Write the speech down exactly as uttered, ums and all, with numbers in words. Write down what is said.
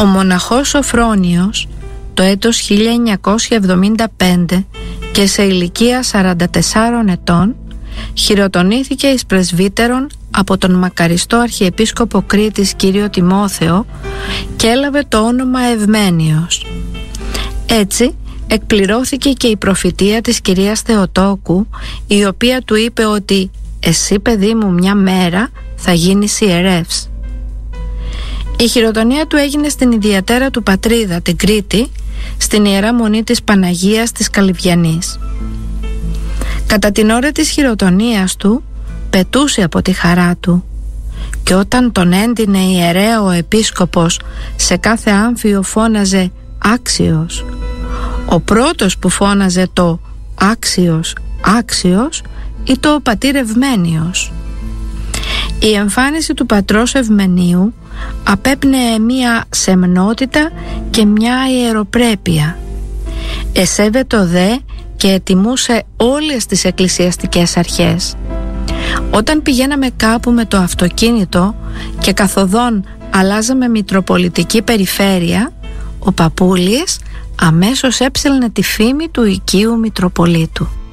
Ο μοναχός Σοφρόνιος το έτος χίλια εννιακόσια εβδομήντα πέντε και σε ηλικία σαράντα τεσσάρων ετών χειροτονήθηκε εις πρεσβύτερον από τον μακαριστό Αρχιεπίσκοπο Κρήτης κύριο Τιμόθεο και έλαβε το όνομα Ευμένιος. Έτσι εκπληρώθηκε και η προφητεία της κυρίας Θεοτόκου, η οποία του είπε ότι «Εσύ, παιδί μου, μια μέρα θα γίνεις ιερεύς». Η χειροτονία του έγινε στην ιδιατέρα του πατρίδα, την Κρήτη, στην Ιερά Μονή της Παναγίας της Καλυβιανής. Κατά την ώρα της χειροτονίας του πετούσε από τη χαρά του, και όταν τον έντυνε ιερέα ο επίσκοπος σε κάθε άμφιο φώναζε «Άξιος». Ο πρώτος που φώναζε το «Άξιος, άξιος» ήταν ο πατήρ Ευμένιος. Η εμφάνιση του πατρός Ευμενίου απέπνεε μία σεμνότητα και μια ιεροπρέπεια. Εσέβετο δε και ετιμούσε όλες τις εκκλησιαστικές αρχές. Όταν πηγαίναμε κάπου με το αυτοκίνητο και καθοδόν αλλάζαμε μητροπολιτική περιφέρεια, ο παππούλης αμέσως έψελνε τη φήμη του οικείου Μητροπολίτου.